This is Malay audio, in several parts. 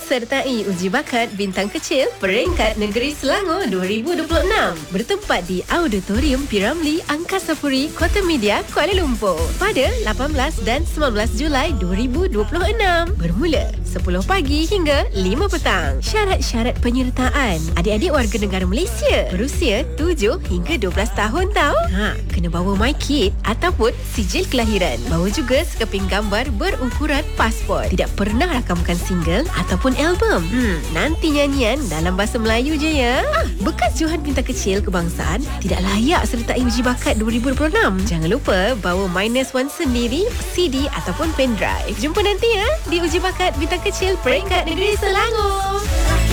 sertai uji bakat bintang kecil peringkat negeri Selangor 2026 bertempat di Auditorium Piramli Angkasa Puri, Kota Media, Kuala Lumpur pada 18 dan 19 Julai 2026 bermula 10 pagi hingga 5 petang. Syarat-syarat penyertaan: adik-adik warga negara Malaysia berusia 7 hingga 12 tahun tau. Kena bawa MyKid ataupun sijil kelahiran. Bawa juga sekeping gambar berukuran pasport. Tidak pernah rakamkan single ataupun album. Nanti nyanyian dalam bahasa Melayu je ya. Bekas Johan Bintang Kecil Kebangsaan tidak layak sertai uji bakat 2026. Jangan lupa bawa -1 sendiri, CD ataupun pendrive. Jumpa nanti ya di uji bakat Bintang Kecil peringkat negeri Selangor.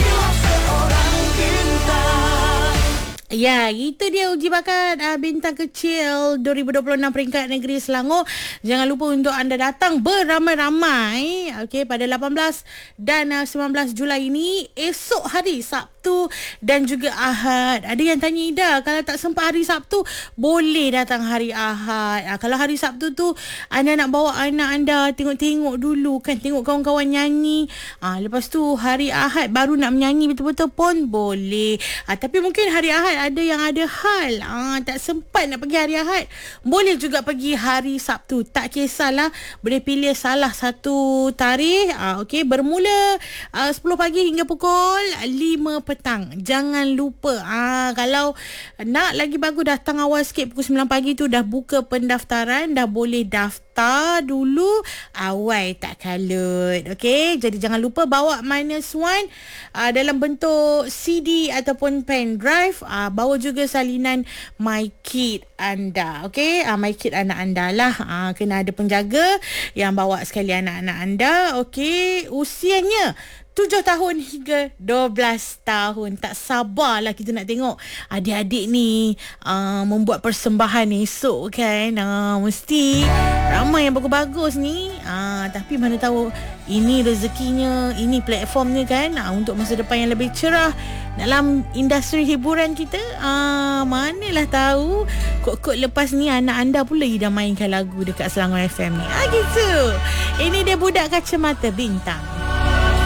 Ya, itu dia uji bakat Bintang Kecil 2026 peringkat negeri Selangor. Jangan lupa untuk anda datang beramai-ramai pada 18 dan 19 Julai ini, esok hari Sabtu dan juga Ahad. Ada yang tanya, Ida, kalau tak sempat hari Sabtu boleh datang hari Ahad. Kalau hari Sabtu tu anda nak bawa anak anda tengok-tengok dulu kan, tengok kawan-kawan nyanyi. Lepas tu hari Ahad baru nak menyanyi betul-betul pun boleh. Tapi mungkin hari Ahad ada yang ada hal, tak sempat nak pergi hari Ahad, boleh juga pergi hari Sabtu. Tak kisahlah, boleh pilih salah satu tarikh. Bermula 10 pagi hingga pukul 5 petang. Jangan lupa, kalau nak lagi bagus, datang awal sikit, pukul 9 pagi tu dah buka pendaftaran, dah boleh daftar dulu, awal tak kalut. Jadi jangan lupa bawa -1 dalam bentuk CD ataupun pendrive. Bawa juga salinan MyKid anda. MyKid anak anda lah. Kena ada penjaga yang bawa sekali anak-anak anda. Usianya 7 tahun hingga 12 tahun. Tak sabarlah kita nak tengok adik-adik ni membuat persembahan esok kan. Mesti ramai yang bagus-bagus ni. Tapi mana tahu ini rezekinya, ini platformnya kan, untuk masa depan yang lebih cerah dalam industri hiburan kita. Manalah tahu, kok lepas ni anak anda pula Ida mainkan lagu dekat Selangor FM ni. Gitu. Ini dia Budak Kacamata Bintang.